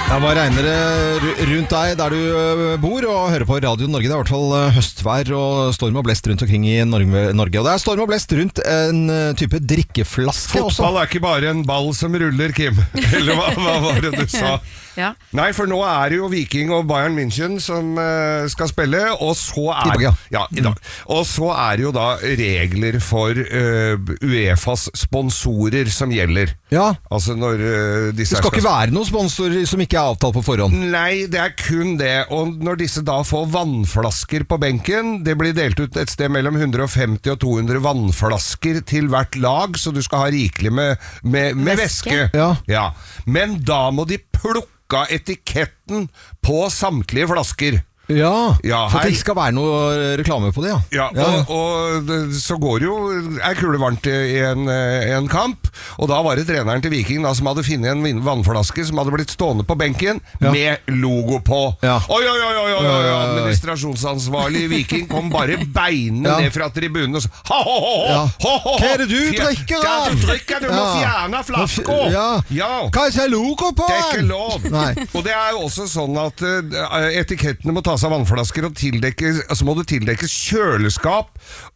Hva regner det rundt deg der du bor og hører på Radio Norge? Det er i hvert fall høstvær og storm og blest rundt omkring i Norge. Og det er storm og blest rundt en type drikkeflaske også. Fotball er ikke bare en ball som ruller, Kim. Eller hva var det du sa? Ja. Nei, for nå er det jo Viking og Bayern München som skal spille, og så er i dag. Og så er det jo da regler for UEFAs sponsorer som gjelder. Ja. Altså når disse Det skal ikke være noen sponsorer som ikke er avtalt på forhånd. Nei, det er kun det. Og når disse da får vannflasker på benken, det blir delt ut et sted mellom 150 og 200 vannflasker til hvert lag, så du skal ha rikelig med væske. Ja. Men da må de plukke av etiketten på samtlige flasker. Ja, for det ikke skal være noe reklame på det, og så går jo kulevarmt i en kamp, og da var det treneren til Viking da, som hadde funnet en vannflaske som hadde blitt stående på benken med logo på. Oi, administrasjonsansvarlig i Viking kom bare beinene ned fra tribunen og sa Hva er det du drikker av? Du må fjerne flaska! Hva er det logo på? Det er ikke lov. Og det er jo også sånn at etikettene må tas av vannflasker og så må du tildekkes kjøleskap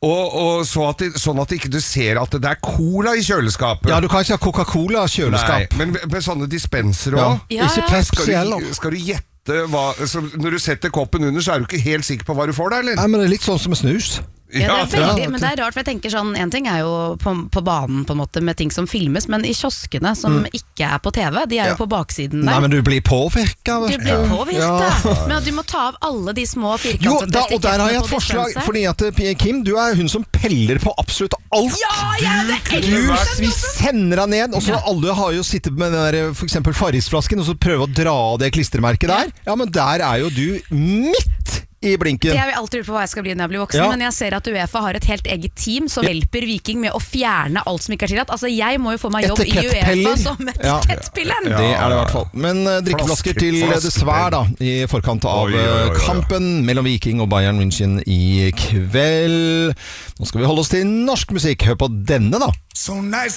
sånn at ikke du ser at det er cola i kjøleskapet. Ja, du kan ikke ha Coca-Cola i kjøleskap. Nei, men med sånne dispenser også. Ikke Pepsi heller. Skal du gjette når du setter koppen under, så er du ikke helt sikker på hva du får der, eller? Nei, men det er litt sånn som med snus. Ja, det er veldig, men det er rart, for jeg tenker sånn, en ting er jo på banen på en måte med ting som filmes, men i kioskene som ikke er på TV, de er jo på baksiden der. Nei, men du blir påvirket. Du blir påvirket, men at du må ta av alle de små firkantede etikettene. Og der har jeg et forslag, fordi at Kim, du er hun som peller på absolutt alt. Vi sender deg ned, og så alle har jo sittet med den der, for eksempel Farrisflasken, og så prøver å dra av det klistremerket der. Ja, men der er jo du midt i blinken. Jeg vil alltid lure på hva jeg skal bli når jeg blir voksen, men jeg ser at UEFA har et helt eget team som hjelper Viking med å fjerne alt som ikke er tillatt. Altså, jeg må jo få meg jobb i UEFA som etikettpillen. Det er det i hvert fall. Men drikkeflasker til dessverre da, i forkant av kampen mellom Viking og Bayern München i kveld. Nå skal vi holde oss til norsk musikk. Hør på denne da. So nice.